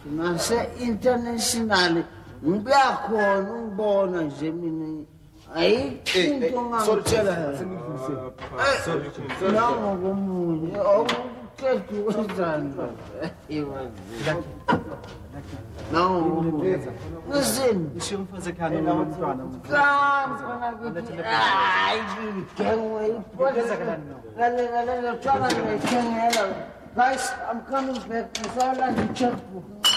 nase-international ngiyakhona ungibona nje mina ayikho into ngakutshela nangokomunye okuqeda ukwenzani nangokomunye ngizini guys, I'm coming back. I saw like a checkbook.